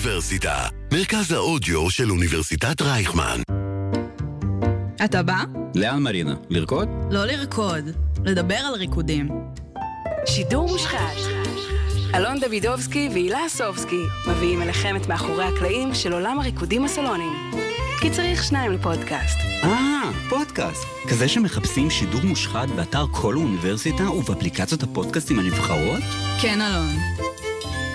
האוניברסיטה, מרכז האודיו של אוניברסיטת רייכמן. אתה בא? לאן מרינה? לרקוד? לא לרקוד, לדבר על ריקודים. שידור מושחת. אלון דוידובסקי והילה סובסקי מביאים אליכם את מאחורי הקלעים של עולם הריקודים הסלוניים. כי צריך שניים לפודקאסט. פודקאסט. כזה שמחפשים שידור מושחת באתר כל האוניברסיטה ובאפליקציות הפודקאסטים הנבחרות? כן, אלון.